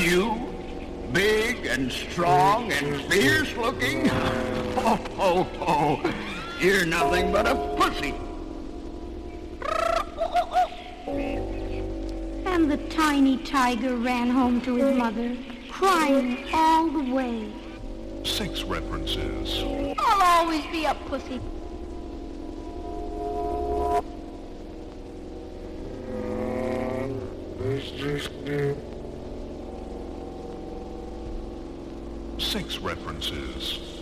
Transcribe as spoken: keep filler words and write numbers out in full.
you, big and strong and fierce looking? Ho, ho, ho. You're nothing but a pussy. And the tiny tiger ran home to his mother, crying all the way. Sex references. I'll always be a pussy. Sex references.